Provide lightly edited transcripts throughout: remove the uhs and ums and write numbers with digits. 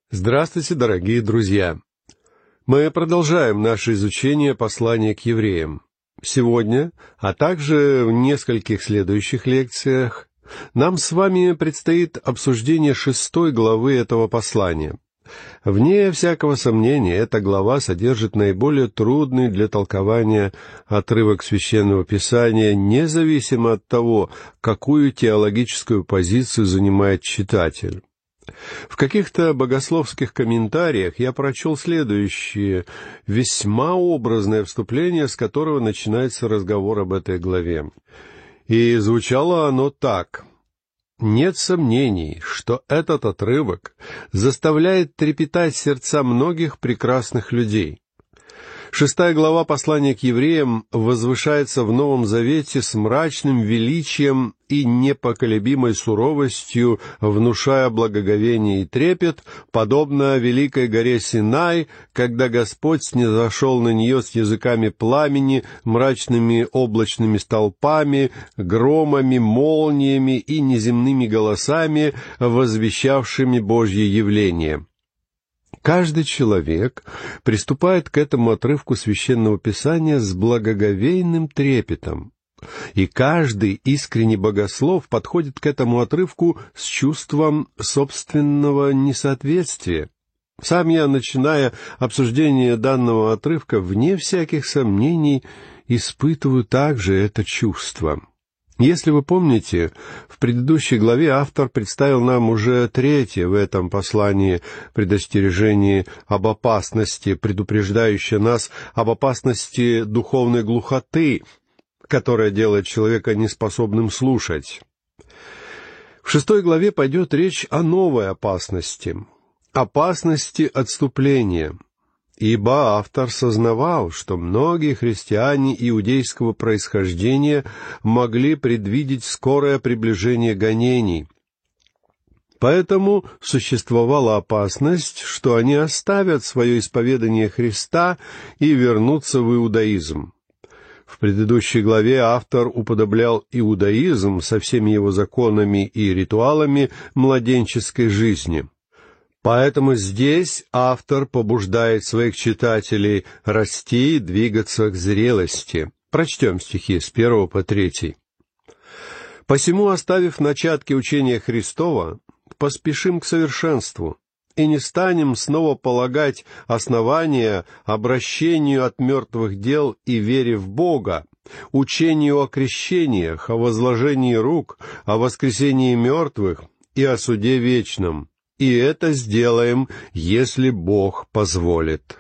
Здравствуйте, дорогие друзья! Мы продолжаем наше изучение послания к евреям. Сегодня, а также в нескольких следующих лекциях, нам с вами предстоит обсуждение 6 главы этого послания. Вне всякого сомнения, эта глава содержит наиболее трудный для толкования отрывок Священного Писания, независимо от того, какую теологическую позицию занимает читатель. В каких-то богословских комментариях я прочел следующее весьма образное вступление, с которого начинается разговор об этой главе. И звучало оно так: «Нет сомнений, что этот отрывок заставляет трепетать сердца многих прекрасных людей». 6 глава послания к евреям возвышается в Новом Завете с мрачным величием и непоколебимой суровостью, внушая благоговение и трепет, подобно великой горе Синай, когда Господь снизошел на нее с языками пламени, мрачными облачными столпами, громами, молниями и неземными голосами, возвещавшими Божье явление. Каждый человек приступает к этому отрывку Священного Писания с благоговейным трепетом, и каждый искренний богослов подходит к этому отрывку с чувством собственного несоответствия. Сам я, начиная обсуждение данного отрывка, вне всяких сомнений испытываю также это чувство. Если вы помните, в предыдущей главе автор представил нам уже третье в этом послании предостережение об опасности, предупреждающее нас об опасности духовной глухоты, которая делает человека неспособным слушать. В 6 главе пойдет речь о новой опасности отступления. Ибо автор сознавал, что многие христиане иудейского происхождения могли предвидеть скорое приближение гонений. Поэтому существовала опасность, что они оставят свое исповедание Христа и вернутся в иудаизм. В предыдущей главе автор уподоблял иудаизм со всеми его законами и ритуалами младенческой жизни. Поэтому здесь автор побуждает своих читателей расти и двигаться к зрелости. Прочтем стихи с 1 по 3. «Посему, оставив начатки учения Христова, поспешим к совершенству, и не станем снова полагать основания обращению от мертвых дел и вере в Бога, учению о крещениях, о возложении рук, о воскресении мертвых и о суде вечном. И это сделаем, если Бог позволит».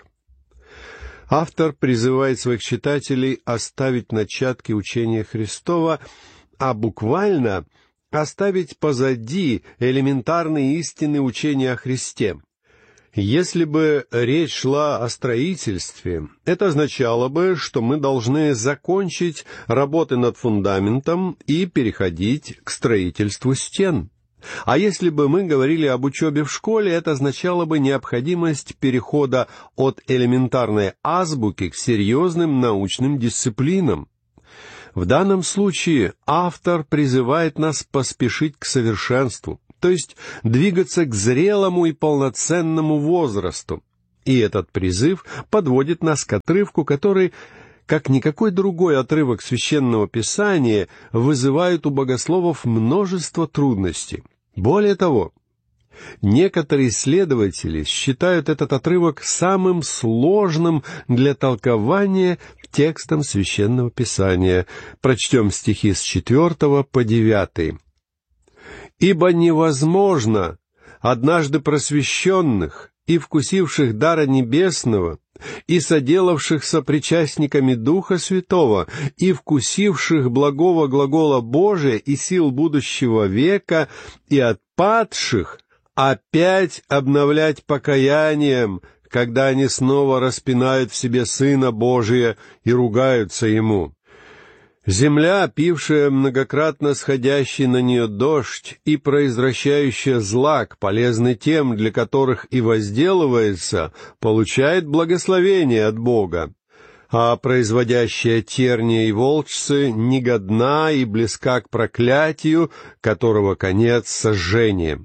Автор призывает своих читателей оставить начатки учения Христова, а буквально оставить позади элементарные истины учения о Христе. Если бы речь шла о строительстве, это означало бы, что мы должны закончить работы над фундаментом и переходить к строительству стен. А если бы мы говорили об учебе в школе, это означало бы необходимость перехода от элементарной азбуки к серьезным научным дисциплинам. В данном случае автор призывает нас поспешить к совершенству, то есть двигаться к зрелому и полноценному возрасту. И этот призыв подводит нас к отрывку, который, как никакой другой отрывок Священного Писания, вызывает у богословов множество трудностей. Более того, некоторые исследователи считают этот отрывок самым сложным для толкования текстом Священного Писания. Прочтем стихи с 4 по 9. «Ибо невозможно однажды просвещенных и вкусивших дара небесного, и соделавшихся причастниками Духа Святого, и вкусивших благого глагола Божия и сил будущего века, и отпадших опять обновлять покаянием, когда они снова распинают в себе Сына Божия и ругаются Ему. Земля, пившая многократно сходящий на нее дождь и произвращающая злак, полезный тем, для которых и возделывается, получает благословение от Бога. А производящая терния и волчцы негодна и близка к проклятию, которого конец сожжение.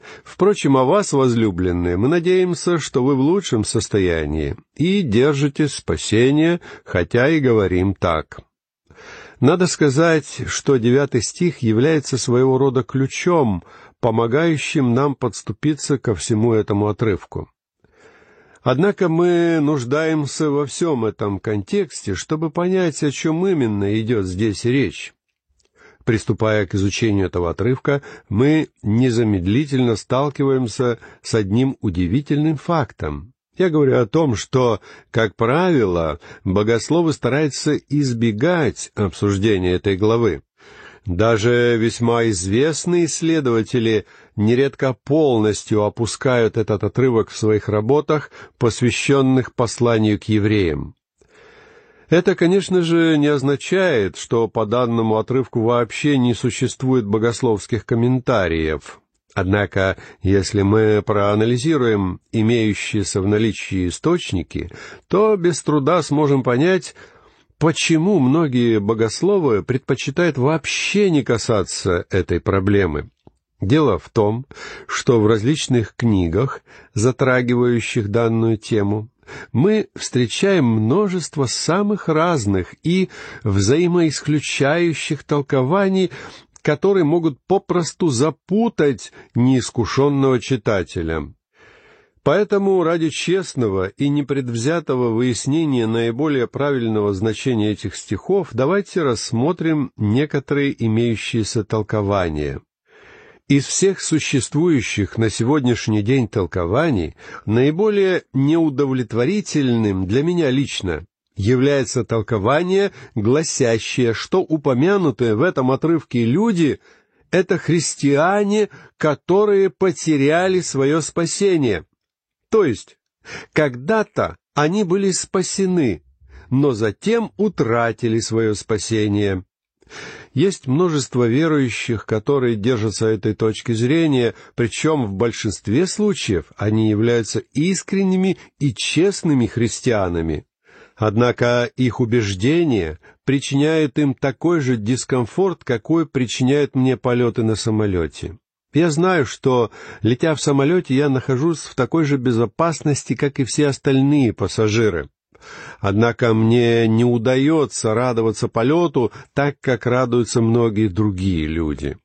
Впрочем, о вас, возлюбленные, мы надеемся, что вы в лучшем состоянии и держите спасение, хотя и говорим так. Надо сказать, что 9 стих является своего рода ключом, помогающим нам подступиться ко всему этому отрывку. Однако мы нуждаемся во всем этом контексте, чтобы понять, о чем именно идет здесь речь. Приступая к изучению этого отрывка, мы незамедлительно сталкиваемся с одним удивительным фактом. Я говорю о том, что, как правило, богословы стараются избегать обсуждения этой главы. Даже весьма известные исследователи нередко полностью опускают этот отрывок в своих работах, посвященных посланию к евреям. Это, конечно же, не означает, что по данному отрывку вообще не существует богословских комментариев. Однако, если мы проанализируем имеющиеся в наличии источники, то без труда сможем понять, почему многие богословы предпочитают вообще не касаться этой проблемы. Дело в том, что в различных книгах, затрагивающих данную тему, мы встречаем множество самых разных и взаимоисключающих толкований, которые могут попросту запутать неискушенного читателя. Поэтому ради честного и непредвзятого выяснения наиболее правильного значения этих стихов давайте рассмотрим некоторые имеющиеся толкования. Из всех существующих на сегодняшний день толкований наиболее неудовлетворительным для меня лично является толкование, гласящее, что упомянутые в этом отрывке люди — это христиане, которые потеряли свое спасение. То есть, когда-то они были спасены, но затем утратили свое спасение. Есть множество верующих, которые держатся этой точки зрения, причем в большинстве случаев они являются искренними и честными христианами. Однако их убеждения причиняют им такой же дискомфорт, какой причиняют мне полеты на самолете. Я знаю, что, летя в самолете, я нахожусь в такой же безопасности, как и все остальные пассажиры. Однако мне не удается радоваться полету так, как радуются многие другие люди.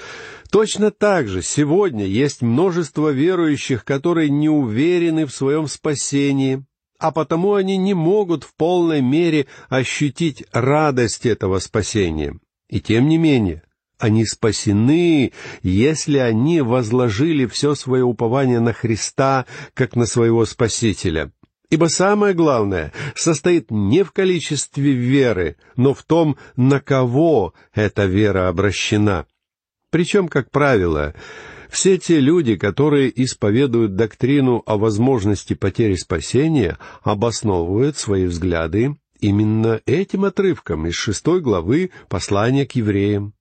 Точно так же сегодня есть множество верующих, которые не уверены в своем спасении, а потому они не могут в полной мере ощутить радость этого спасения. И тем не менее, они спасены, если они возложили все свое упование на Христа, как на своего Спасителя. Ибо самое главное состоит не в количестве веры, но в том, на кого эта вера обращена. Причем, как правило, все те люди, которые исповедуют доктрину о возможности потери спасения, обосновывают свои взгляды именно этим отрывком из 6 главы послания к евреям.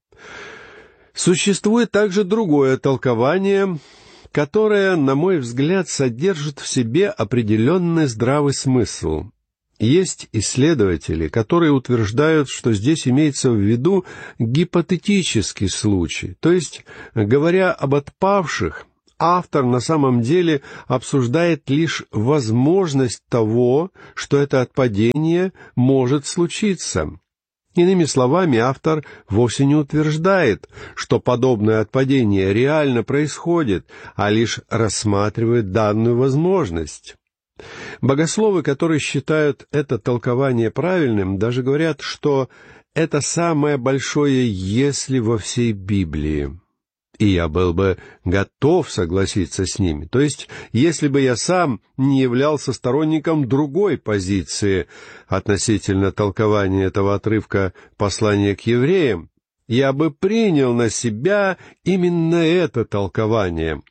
Существует также другое толкование, которое, на мой взгляд, содержит в себе определенный здравый смысл. Есть исследователи, которые утверждают, что здесь имеется в виду гипотетический случай, то есть, говоря об отпавших, автор на самом деле обсуждает лишь возможность того, что это отпадение может случиться. Иными словами, автор вовсе не утверждает, что подобное отпадение реально происходит, а лишь рассматривает данную возможность. Богословы, которые считают это толкование правильным, даже говорят, что это самое большое «если» во всей Библии. И я был бы готов согласиться с ними. То есть, если бы я сам не являлся сторонником другой позиции относительно толкования этого отрывка послания к евреям, я бы принял на себя именно это толкование.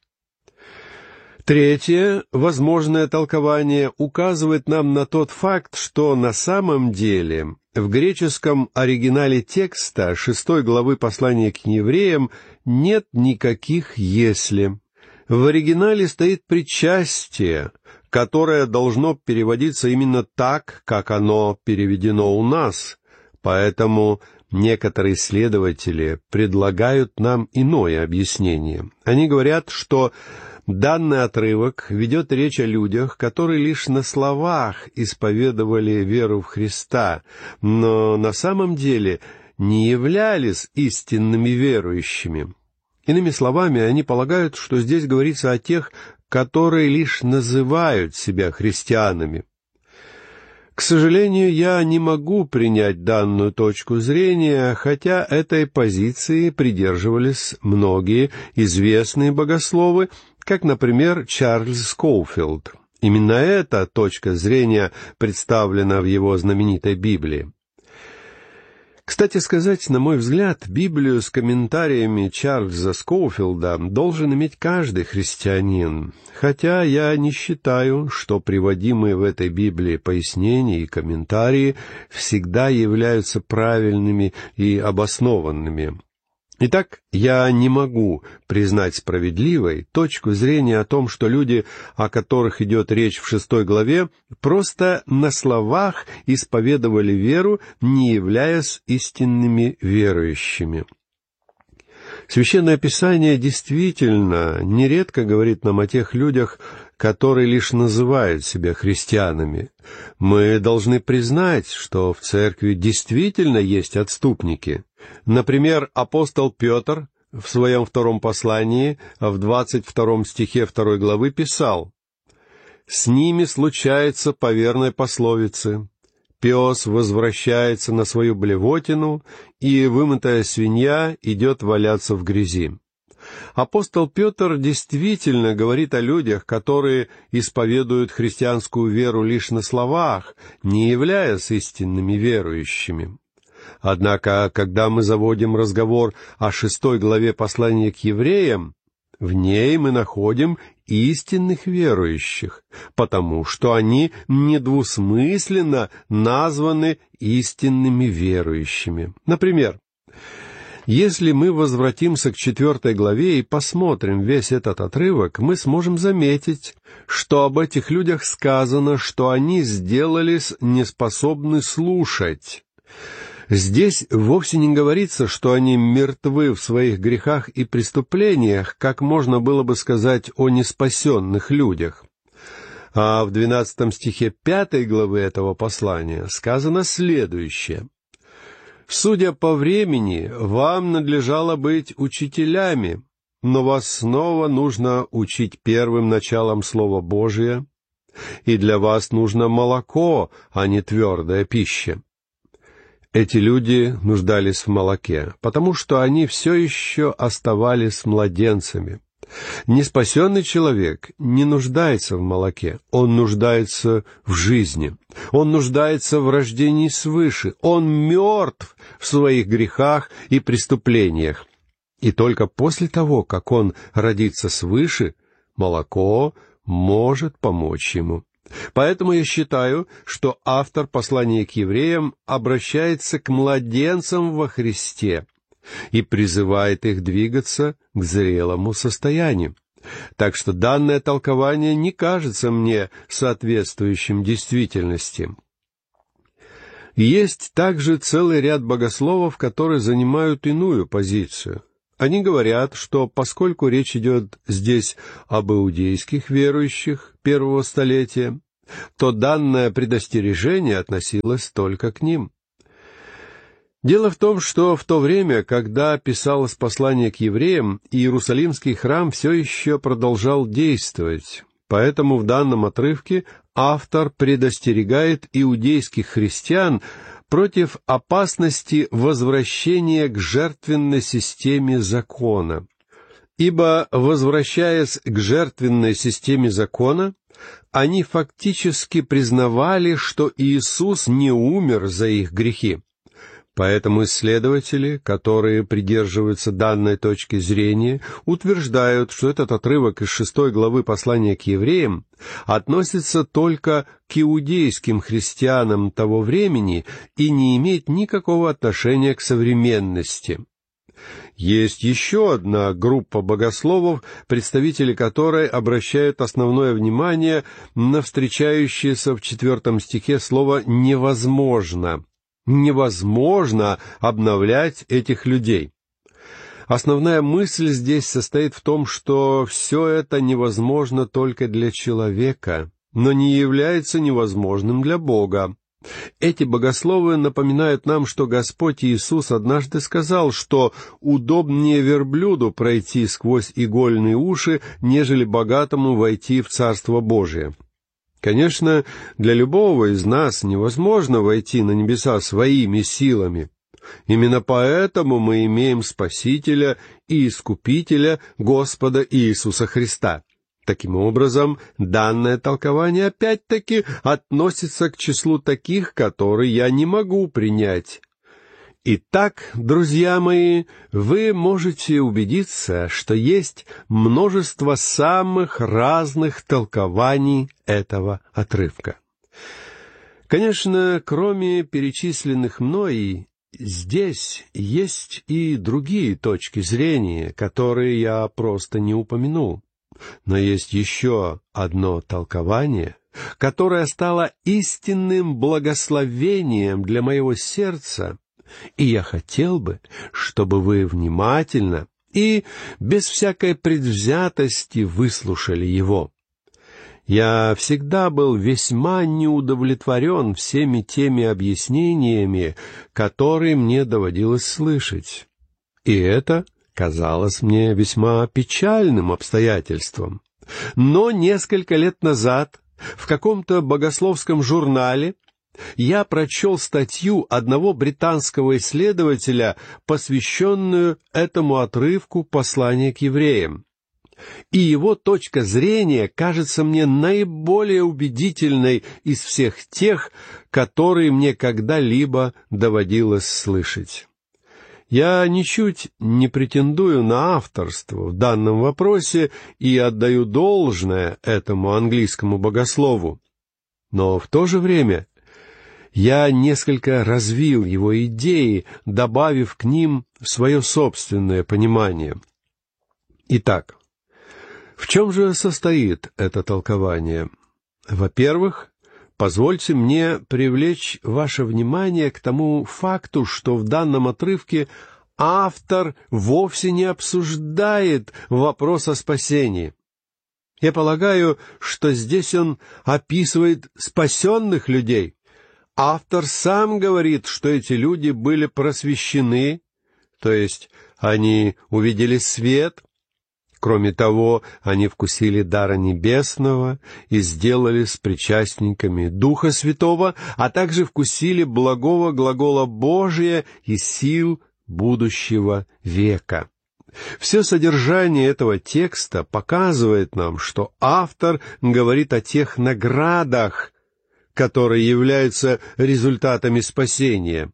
Третье, возможное толкование указывает нам на тот факт, что на самом деле в греческом оригинале текста 6 главы послания к евреям нет никаких «если». В оригинале стоит причастие, которое должно переводиться именно так, как оно переведено у нас. Поэтому Некоторые исследователи предлагают нам иное объяснение. Они говорят, что данный отрывок ведет речь о людях, которые лишь на словах исповедовали веру в Христа, но на самом деле не являлись истинными верующими. Иными словами, они полагают, что здесь говорится о тех, которые лишь называют себя христианами. К сожалению, я не могу принять данную точку зрения, хотя этой позиции придерживались многие известные богословы, как, например, Чарльз Скоуфилд. Именно эта точка зрения представлена в его знаменитой Библии. Кстати сказать, на мой взгляд, Библию с комментариями Чарльза Скоуфилда должен иметь каждый христианин, хотя я не считаю, что приводимые в этой Библии пояснения и комментарии всегда являются правильными и обоснованными. Итак, я не могу признать справедливой точку зрения о том, что люди, о которых идет речь в 6 главе, просто на словах исповедовали веру, не являясь истинными верующими. Священное Писание действительно нередко говорит нам о тех людях, которые лишь называют себя христианами. Мы должны признать, что в церкви действительно есть отступники. Например, апостол Петр в своем 2 послании, в 22 стихе 2 главы писал: «С ними случается по верной пословице: пес возвращается на свою блевотину, и вымытая свинья идет валяться в грязи». Апостол Петр действительно говорит о людях, которые исповедуют христианскую веру лишь на словах, не являясь истинными верующими. Однако, когда мы заводим разговор о 6 главе послания к евреям, в ней мы находим истинных верующих, потому что они недвусмысленно названы истинными верующими. Например, если мы возвратимся к 4 главе и посмотрим весь этот отрывок, мы сможем заметить, что об этих людях сказано, что они сделались неспособны слушать. Здесь вовсе не говорится, что они мертвы в своих грехах и преступлениях, как можно было бы сказать о неспасенных людях. А в 12 стихе 5 главы этого послания сказано следующее: «Судя по времени, вам надлежало быть учителями, но вас снова нужно учить первым началом Слова Божия, и для вас нужно молоко, а не твердая пища». Эти люди нуждались в молоке, потому что они все еще оставались младенцами. Неспасенный человек не нуждается в молоке, он нуждается в жизни, он нуждается в рождении свыше, он мертв в своих грехах и преступлениях. И только после того, как он родится свыше, молоко может помочь ему. Поэтому я считаю, что автор послания к евреям обращается к младенцам во Христе и призывает их двигаться к зрелому состоянию. Так что данное толкование не кажется мне соответствующим действительности. Есть также целый ряд богословов, которые занимают иную позицию. Они говорят, что поскольку речь идет здесь об иудейских верующих первого столетия, то данное предостережение относилось только к ним. Дело в том, что в то время, когда писалось послание к евреям, Иерусалимский храм все еще продолжал действовать. Поэтому в данном отрывке автор предостерегает иудейских христиан против опасности возвращения к жертвенной системе закона. Ибо, возвращаясь к жертвенной системе закона, они фактически признавали, что Иисус не умер за их грехи. Поэтому исследователи, которые придерживаются данной точки зрения, утверждают, что этот отрывок из 6 главы послания к евреям относится только к иудейским христианам того времени и не имеет никакого отношения к современности. Есть еще одна группа богословов, представители которой обращают основное внимание на встречающееся в 4 стихе слово «невозможно». Невозможно обновлять этих людей. Основная мысль здесь состоит в том, что все это невозможно только для человека, но не является невозможным для Бога. Эти богословы напоминают нам, что Господь Иисус однажды сказал, что удобнее верблюду пройти сквозь игольные уши, нежели богатому войти в Царство Божие. Конечно, для любого из нас невозможно войти на небеса своими силами. Именно поэтому мы имеем Спасителя и Искупителя Господа Иисуса Христа. Таким образом, данное толкование опять-таки относится к числу таких, которые я не могу принять. Итак, друзья мои, вы можете убедиться, что есть множество самых разных толкований этого отрывка. Конечно, кроме перечисленных мной, здесь есть и другие точки зрения, которые я просто не упомянул. Но есть еще одно толкование, которое стало истинным благословением для моего сердца, и я хотел бы, чтобы вы внимательно и без всякой предвзятости выслушали его. Я всегда был весьма неудовлетворен всеми теми объяснениями, которые мне доводилось слышать. И это казалось мне весьма печальным обстоятельством. Но несколько лет назад в каком-то богословском журнале я прочел статью одного британского исследователя, посвященную этому отрывку послания к евреям. И его точка зрения кажется мне наиболее убедительной из всех тех, которые мне когда-либо доводилось слышать. Я ничуть не претендую на авторство в данном вопросе и отдаю должное этому английскому богослову. Но в то же время я несколько развил его идеи, добавив к ним свое собственное понимание. Итак, в чем же состоит это толкование? Во-первых, позвольте мне привлечь ваше внимание к тому факту, что в данном отрывке автор вовсе не обсуждает вопрос о спасении. Я полагаю, что здесь он описывает спасенных людей. Автор сам говорит, что эти люди были просвещены, то есть они увидели свет. Кроме того, они вкусили дара небесного и сделались причастниками Духа Святого, а также вкусили благого глагола Божия и сил будущего века. Все содержание этого текста показывает нам, что автор говорит о тех наградах, которые являются результатами спасения.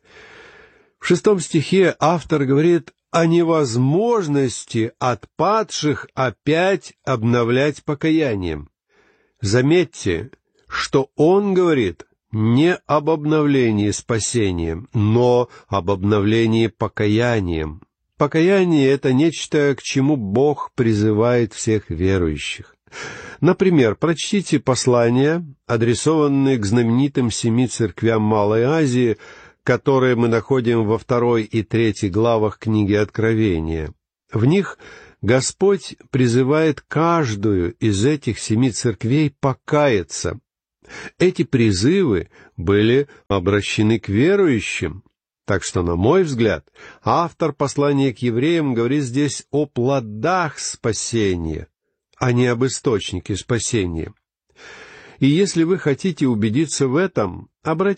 В 6 стихе автор говорит о невозможности отпадших опять обновлять покаянием. Заметьте, что он говорит не об обновлении спасением, но об обновлении покаянием. Покаяние — это нечто, к чему Бог призывает всех верующих. Например, прочтите послания, адресованные к знаменитым 7 церквям Малой Азии, которые мы находим во 2 и 3 главах книги Откровения. В них Господь призывает каждую из этих 7 церквей покаяться. Эти призывы были обращены к верующим. Так что, на мой взгляд, автор послания к евреям говорит здесь о плодах спасения, а не об источнике спасения. И если вы хотите убедиться в этом, обратите